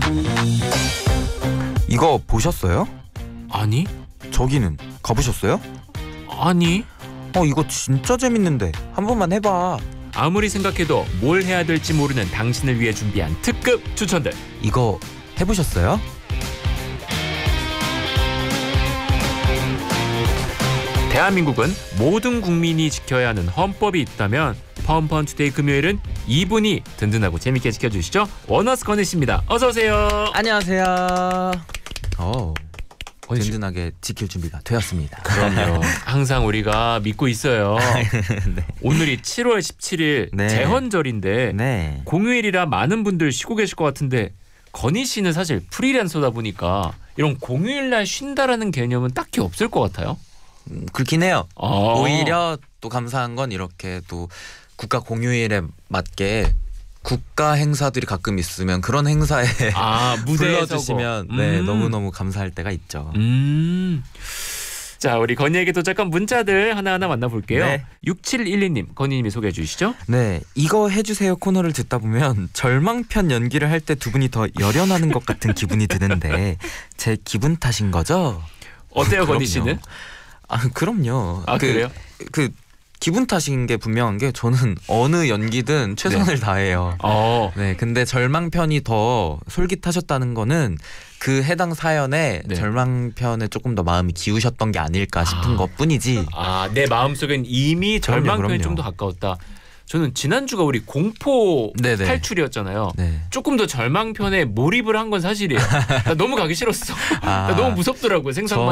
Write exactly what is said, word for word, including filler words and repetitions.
이거 보셨어요? 아니? 저기는 가보셨어요? 아니? 어 이거 진짜 재밌는데 한 번만 해봐. 아무리 생각해도 뭘 해야 될지 모르는 당신을 위해 준비한 특급 추천들. 이거 해보셨어요? 대한민국은 모든 국민이 지켜야 하는 헌법이 있다면 펀펀투데이 금요일은 이분이 든든하고 재밌게 지켜주시죠. 원어스 건희 씨입니다. 어서 오세요. 안녕하세요. 어 건희 씨. 든든하게 지킬 준비가 되었습니다. 그럼요. 항상 우리가 믿고 있어요. 네. 오늘이 칠월 십칠일 네. 제헌절인데 네. 공휴일이라 많은 분들 쉬고 계실 것 같은데 건희 씨는 사실 프리랜서다 보니까 이런 공휴일날 쉰다라는 개념은 딱히 없을 것 같아요. 음, 그렇긴 해요. 아. 오히려 또 감사한 건 이렇게 또 국가 공휴일에 맞게 국가 행사들이 가끔 있으면 그런 행사에 아, 무대에 불러주시면 서고. 네, 음. 너무너무 감사할 때가 있죠. 음. 자, 우리 건희에게 도착한 문자들 하나하나 만나볼게요. 네. 육칠일이님, 건희님이 소개해 주시죠. 네, 이거 해주세요 코너를 듣다 보면 절망편 연기를 할 때 두 분이 더 열연하는 것 같은 기분이 드는데 제 기분 탓인 거죠? 어때요, 그럼요. 건희 씨는? 아 그럼요. 아, 그, 그래요? 그 기분 탓인 게 분명한 게 저는 어느 연기든 최선을 네. 다해요. 어. 네, 근데 절망편이 더 솔깃하셨다는 거는 그 해당 사연에 네. 절망편에 조금 더 마음이 기우셨던 게 아닐까 싶은 아. 것뿐이지. 아, 내 마음속엔 이미 그럼요, 절망편이 그럼요. 좀 더 가까웠다. 저는 지난주가 우리 공포 네네. 탈출이었잖아요. 네. 조금 더 절망편에 몰입을 한 건 사실이에요. 나 너무 가기 싫었어. 아. 나 너무 무섭더라고요. 생각만